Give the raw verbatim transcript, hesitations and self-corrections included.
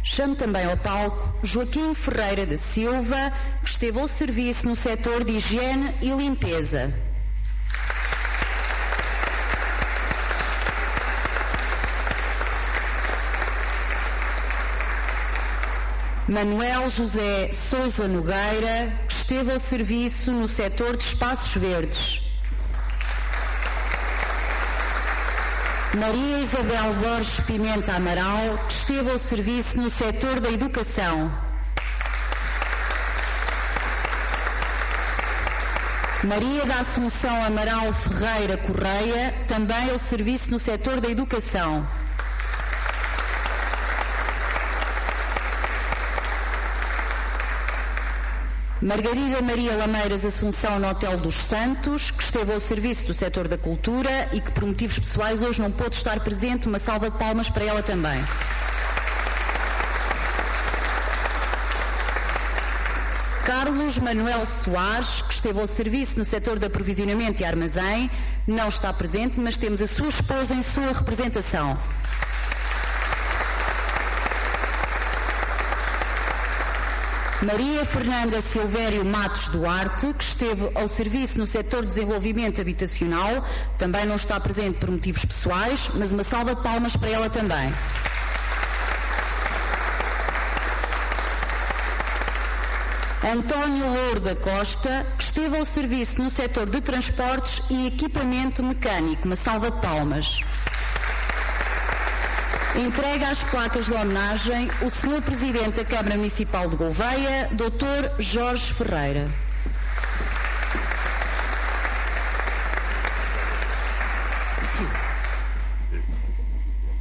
Chamo também ao palco Joaquim Ferreira da Silva, que esteve ao serviço no setor de higiene e limpeza. Manuel José Sousa Nogueira, que esteve ao serviço no setor de espaços verdes. Maria Isabel Borges Pimenta Amaral, que esteve ao serviço no setor da educação. Maria da Assunção Amaral Ferreira Correia, também ao serviço no setor da educação. Margarida Maria Lameiras Assunção no Hotel dos Santos, que esteve ao serviço do setor da cultura e que por motivos pessoais hoje não pôde estar presente. Uma salva de palmas para ela também. Carlos Manuel Soares, que esteve ao serviço no setor de aprovisionamento e armazém, não está presente, mas temos a sua esposa em sua representação. Maria Fernanda Silvério Matos Duarte, que esteve ao serviço no setor de desenvolvimento habitacional, também não está presente por motivos pessoais, mas uma salva de palmas para ela também. António Louro da Costa, que esteve ao serviço no setor de transportes e equipamento mecânico, uma salva de palmas. Entrega as placas de homenagem o senhor Presidente da Câmara Municipal de Gouveia, doutor Jorge Ferreira.